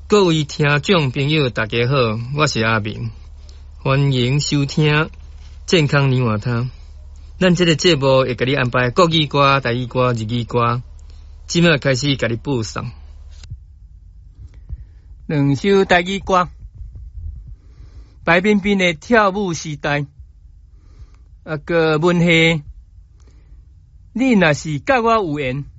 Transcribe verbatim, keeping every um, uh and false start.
各位听众朋友，大家好，我是阿明，欢迎收听健康年华汤。咱这个节目会给你安排国语歌、台语歌、日语歌，即马开始给你播送。两首台语歌，白冰冰的跳舞时代，啊个问题，你若是甲我有缘。